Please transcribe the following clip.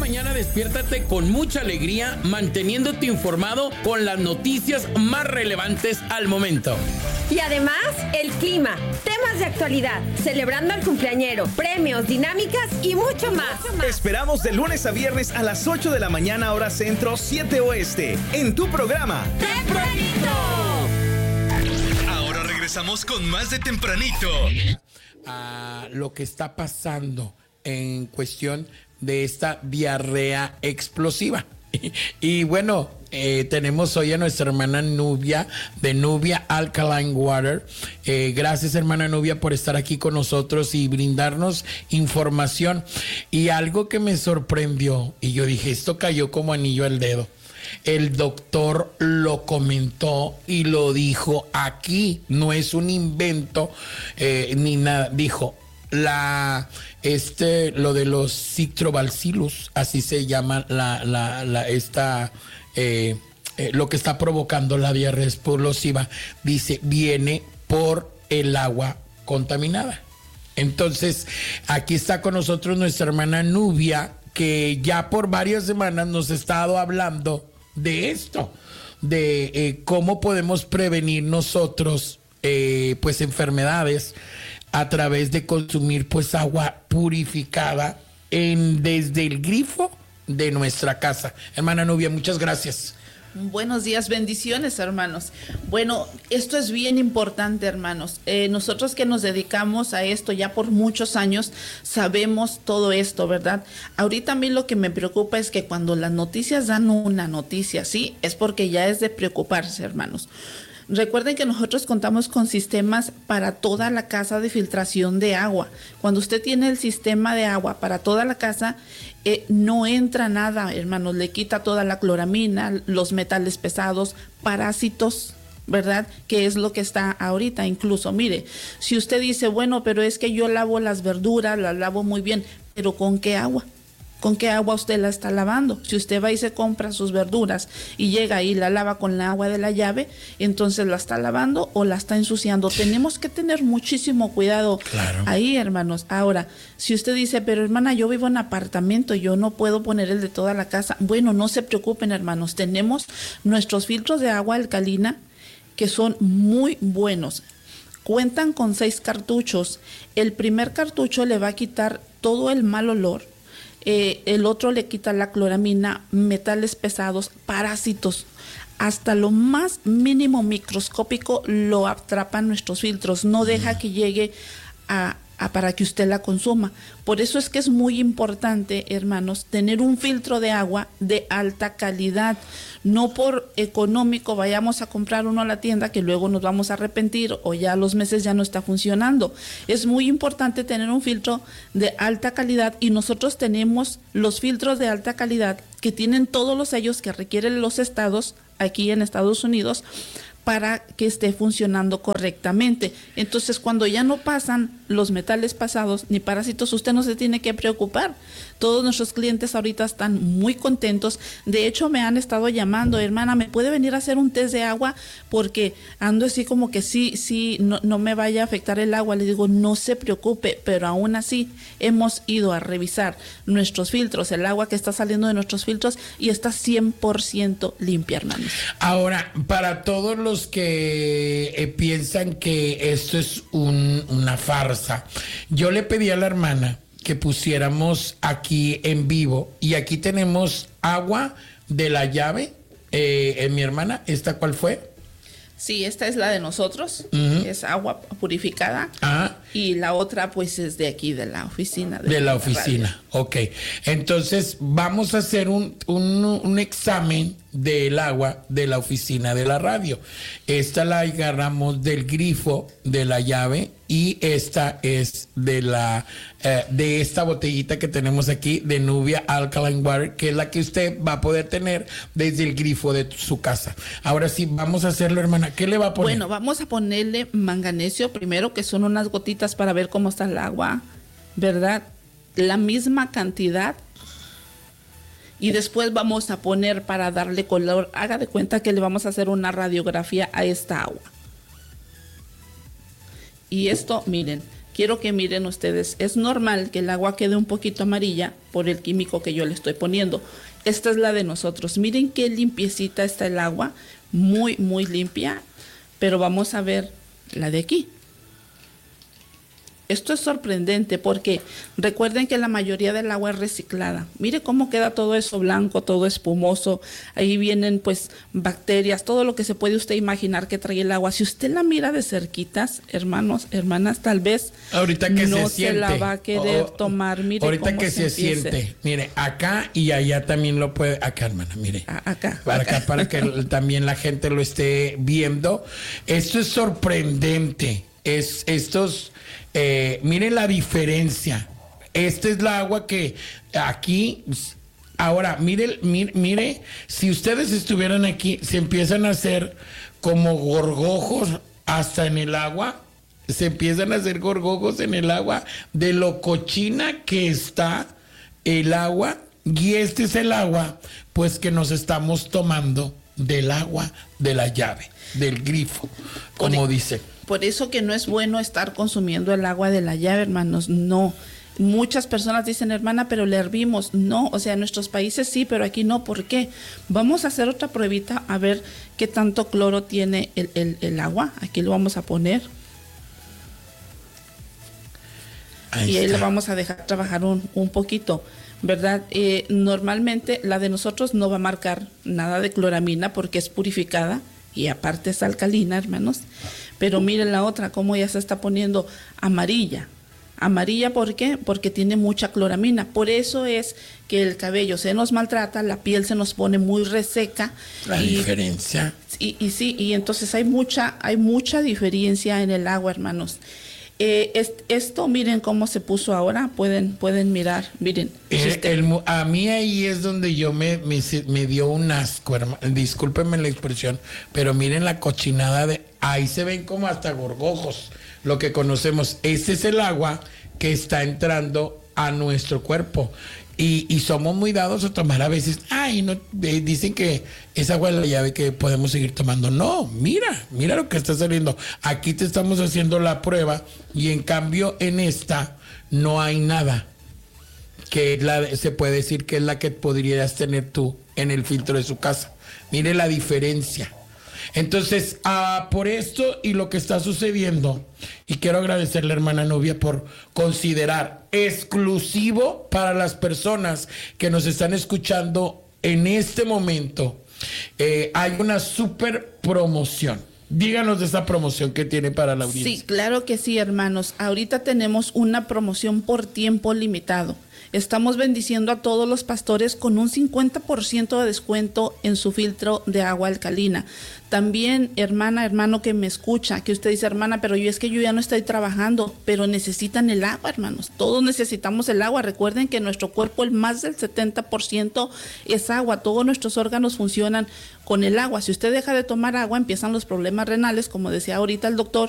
mañana despiértate con mucha alegría, manteniéndote informado con las noticias más relevantes al momento. Y además, el clima, temas de actualidad, celebrando al cumpleañero, premios, dinámicas y mucho más. Esperamos de lunes a viernes a las 8 de la mañana, hora centro, 7 oeste, en tu programa ¡Tempranito! Ahora regresamos con más de Tempranito. A lo que está pasando en cuestión de esta diarrea explosiva. Y bueno, tenemos hoy a nuestra hermana Nubia, de Nubia Alkaline Water. Gracias, hermana Nubia, por estar aquí con nosotros y brindarnos información. Y algo que me sorprendió, y yo dije, esto cayó como anillo al dedo. El doctor lo comentó y lo dijo aquí, no es un invento ni nada. Dijo, lo de los citrobacillus, así se llama lo que está provocando la diarrea explosiva, dice, viene por el agua contaminada. Entonces, aquí está con nosotros nuestra hermana Nubia, que ya por varias semanas nos ha estado hablando de esto, de cómo podemos prevenir nosotros pues enfermedades a través de consumir pues agua purificada desde el grifo de nuestra casa. Hermana Nubia, muchas gracias. Buenos días, bendiciones, hermanos. Bueno, esto es bien importante, hermanos. Nosotros que nos dedicamos a esto ya por muchos años, sabemos todo esto, ¿verdad? Ahorita a mí lo que me preocupa es que cuando las noticias dan una noticia, ¿sí? Es porque ya es de preocuparse, hermanos. Recuerden que nosotros contamos con sistemas para toda la casa de filtración de agua. Cuando usted tiene el sistema de agua para toda la casa, no entra nada, hermanos. Le quita toda la cloramina, los metales pesados, parásitos, ¿verdad? Que es lo que está ahorita. Incluso, mire, si usted dice, bueno, pero es que yo lavo las verduras, las lavo muy bien, pero ¿con qué agua? ¿Con qué agua usted la está lavando? Si usted va y se compra sus verduras y llega y la lava con la agua de la llave, entonces la está lavando o la está ensuciando. Tenemos que tener muchísimo cuidado ahí, hermanos. Ahora, si usted dice, pero hermana, yo vivo en apartamento, yo no puedo poner el de toda la casa. Bueno, no se preocupen, hermanos. Tenemos nuestros filtros de agua alcalina que son muy buenos. Cuentan con 6 cartuchos. El primer cartucho le va a quitar todo el mal olor. El otro le quita la cloramina, metales pesados, parásitos. Hasta lo más mínimo microscópico lo atrapan nuestros filtros. No deja que llegue para que usted la consuma. Por eso es que es muy importante, hermanos, tener un filtro de agua de alta calidad. No por económico vayamos a comprar uno a la tienda que luego nos vamos a arrepentir o ya a los meses ya no está funcionando. Es muy importante tener un filtro de alta calidad y nosotros tenemos los filtros de alta calidad que tienen todos los sellos que requieren los estados aquí en Estados Unidos para que esté funcionando correctamente. Entonces, cuando ya no pasan los metales pasados ni parásitos, usted no se tiene que preocupar. Todos nuestros clientes ahorita están muy contentos. De hecho, me han estado llamando, hermana, ¿me puede venir a hacer un test de agua? Porque ando así como que no me vaya a afectar el agua. Le digo, no se preocupe, pero aún así hemos ido a revisar nuestros filtros, el agua que está saliendo de nuestros filtros y está 100% limpia, hermanos. Ahora, para todos los que piensan que esto es una farsa, yo le pedí a la hermana que pusiéramos aquí en vivo y aquí tenemos agua de la llave. Mi hermana, ¿esta cuál fue? Sí, esta es la de nosotros, es agua purificada. Y la otra pues es de aquí, de la oficina. De la oficina, ok. Entonces vamos a hacer un examen del agua de la oficina de la radio. Esta la agarramos del grifo de la llave y esta es de esta botellita que tenemos aquí de Nubia Alkaline Water, que es la que usted va a poder tener desde el grifo de su casa. Ahora sí, vamos a hacerlo, hermana. ¿Qué le va a poner? Bueno, vamos a ponerle manganesio primero, que son unas gotitas para ver cómo está el agua, ¿verdad? La misma cantidad. Y después vamos a poner para darle color. Haga de cuenta que le vamos a hacer una radiografía a esta agua. Y esto, miren, quiero que miren ustedes, es normal que el agua quede un poquito amarilla por el químico que yo le estoy poniendo. Esta es la de nosotros. Miren qué limpiecita está el agua, muy, muy limpia, pero vamos a ver la de aquí. Esto es sorprendente porque recuerden que la mayoría del agua es reciclada. Mire cómo queda todo eso blanco, todo espumoso. Ahí vienen pues bacterias, todo lo que se puede usted imaginar que trae el agua. Si usted la mira de cerquitas, hermanos, hermanas, tal vez ahorita que no se siente, la va a querer tomar. Mire ahorita cómo que se siente, mire, acá y allá también lo puede, acá hermana, mire. Acá. Para que también la gente lo esté viendo. Esto es sorprendente. Miren la diferencia. Esta es la agua que aquí. Ahora, mire, si ustedes estuvieran aquí, se empiezan a hacer como gorgojos hasta en el agua. Se empiezan a hacer gorgojos en el agua de lo cochina que está el agua. Y este es el agua, pues, que nos estamos tomando del agua de la llave, del grifo, como dice. Por eso que no es bueno estar consumiendo el agua de la llave, hermanos, no. Muchas personas dicen, hermana, pero le hervimos. No, o sea, en nuestros países sí, pero aquí no. ¿Por qué? Vamos a hacer otra pruebita a ver qué tanto cloro tiene el agua. Aquí lo vamos a poner. Ahí le vamos a dejar trabajar un poquito, ¿verdad? Normalmente la de nosotros no va a marcar nada de cloramina porque es purificada. Y aparte es alcalina, hermanos. Pero miren la otra, cómo ya se está poniendo amarilla. Amarilla, ¿por qué? Porque tiene mucha cloramina. Por eso es que el cabello se nos maltrata, la piel se nos pone muy reseca. La diferencia. Y entonces hay mucha diferencia en el agua, hermanos. Esto, miren cómo se puso ahora, pueden mirar, miren. A mí ahí es donde yo me dio un asco, hermano. Discúlpenme la expresión, pero miren la cochinada ahí se ven como hasta gorgojos, lo que conocemos. Ese es el agua que está entrando a nuestro cuerpo. Y somos muy dados a tomar a veces, dicen que es agua de la llave que podemos seguir tomando. No, mira lo que está saliendo. Aquí te estamos haciendo la prueba y en cambio en esta no hay nada que se puede decir que es la que podrías tener tú en el filtro de su casa. Mire la diferencia. Entonces, por esto y lo que está sucediendo, y quiero agradecerle, hermana Nubia, por considerar exclusivo para las personas que nos están escuchando en este momento, hay una super promoción. Díganos de esa promoción que tiene para la audiencia. Sí, claro que sí, hermanos. Ahorita tenemos una promoción por tiempo limitado. Estamos bendiciendo a todos los pastores con un 50% de descuento en su filtro de agua alcalina. También, hermano que me escucha, que usted dice, hermana, pero yo ya no estoy trabajando, pero necesitan el agua, hermanos. Todos necesitamos el agua. Recuerden que nuestro cuerpo, el más del 70% es agua. Todos nuestros órganos funcionan con el agua. Si usted deja de tomar agua, empiezan los problemas renales, como decía ahorita el doctor,